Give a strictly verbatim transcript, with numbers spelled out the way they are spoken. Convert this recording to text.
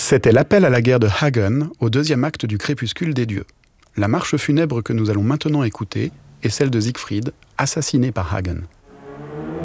C'était l'appel à la guerre de Hagen au deuxième acte du Crépuscule des dieux. La marche funèbre que nous allons maintenant écouter est celle de Siegfried, assassiné par Hagen.